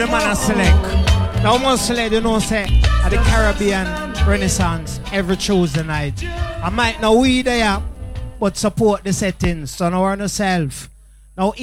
the man a select. Now must select, you know, say at the Caribbean Renaissance every Tuesday night. I might know we there, but support the settings. So now on yourself. Now